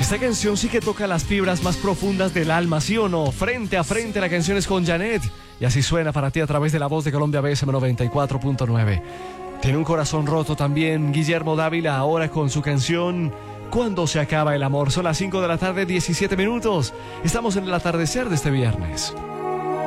Esta canción sí que toca las fibras más profundas del alma, ¿sí o no? Frente a frente, la canción es con Janet. Y así suena para ti a través de la voz de Colombia BSM 94.9. Tiene un corazón roto también Guillermo Dávila, ahora con su canción ¿Cuándo se acaba el amor? Son las 5 de la tarde, 17 minutos. Estamos en el atardecer de este viernes.